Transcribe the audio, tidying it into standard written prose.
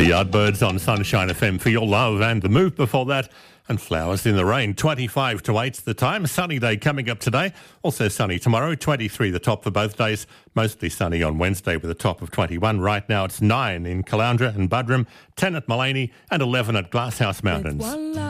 Yardbirds on Sunshine FM for your love, and The Move before that, and Flowers in the Rain. 25 to 8's the time. Sunny day coming up today. Also sunny tomorrow. 23 the top for both days. Mostly sunny on Wednesday with a top of 21. Right now it's 9 in Caloundra and Buderim, 10 at Mullaney and 11 at Glasshouse Mountains.